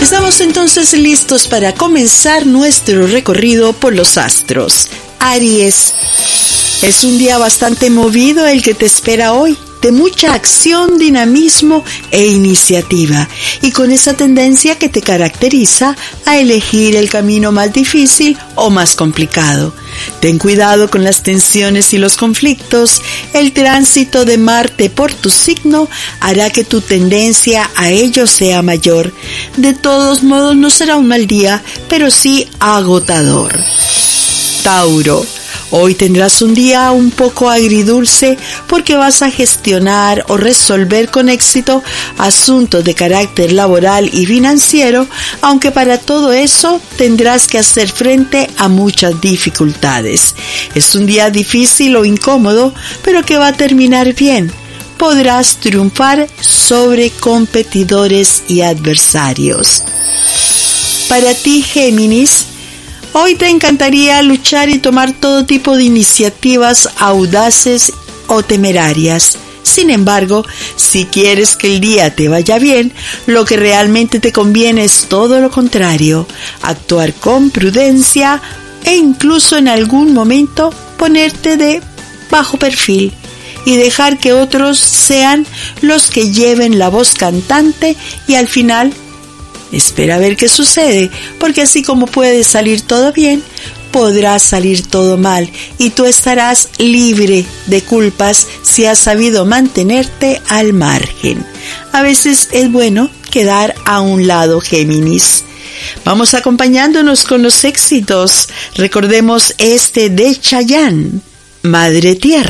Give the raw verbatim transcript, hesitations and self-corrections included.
Estamos entonces listos para comenzar nuestro recorrido por los astros. Aries, es un día bastante movido el que te espera hoy, de mucha acción, dinamismo e iniciativa, y con esa tendencia que te caracteriza a elegir el camino más difícil o más complicado. Ten cuidado con las tensiones y los conflictos. El tránsito de Marte por tu signo hará que tu tendencia a ello sea mayor. De todos modos, no será un mal día, pero sí agotador. Tauro, hoy tendrás un día un poco agridulce porque vas a gestionar o resolver con éxito asuntos de carácter laboral y financiero, aunque para todo eso tendrás que hacer frente a muchas dificultades. Es un día difícil o incómodo, pero que va a terminar bien. Podrás triunfar sobre competidores y adversarios. Para ti, Géminis, hoy te encantaría luchar y tomar todo tipo de iniciativas audaces o temerarias. Sin embargo, si quieres que el día te vaya bien, lo que realmente te conviene es todo lo contrario: actuar con prudencia e incluso en algún momento ponerte de bajo perfil y dejar que otros sean los que lleven la voz cantante, y al final espera a ver qué sucede, porque así como puede salir todo bien, podrá salir todo mal, y tú estarás libre de culpas si has sabido mantenerte al margen. A veces es bueno quedar a un lado, Géminis. Vamos acompañándonos con los éxitos. Recordemos este de Chayanne, Madre Tierra.